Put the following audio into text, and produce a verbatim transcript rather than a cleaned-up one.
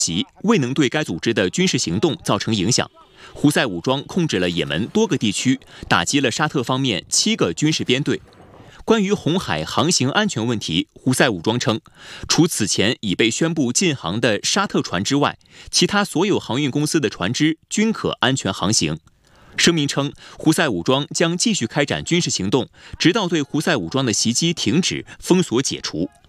袭，未能对该组织的军事行动造成影响。胡塞武装控制了也门多个地区，打击了沙特方面七个军事编队。关于红海航行安全问题，胡塞武装称，除此前已被宣布禁航的沙特船之外，其他所有航运公司的船只均可安全航行。声明称，胡塞武装将继续开展军事行动，直到对胡塞武装的袭击停止、封锁解除。